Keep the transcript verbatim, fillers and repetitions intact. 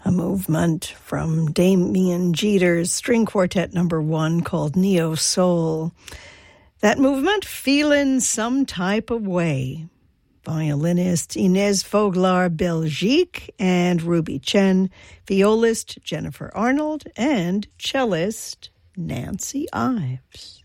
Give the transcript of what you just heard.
a movement from Damien Jeter's string quartet number one called Neo Soul. That movement, Feelin' Some Type of Way. Violinist Inez Foglar Belgique and Ruby Chen, violist Jennifer Arnold, and cellist Nancy Ives.